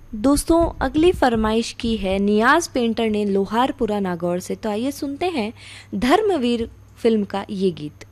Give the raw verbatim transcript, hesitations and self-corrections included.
दोस्तों अगली फरमाइश की है नियाज पेंटर ने लोहारपुरा नागौर से। तो आइए सुनते हैं धर्मवीर फिल्म का ये गीत।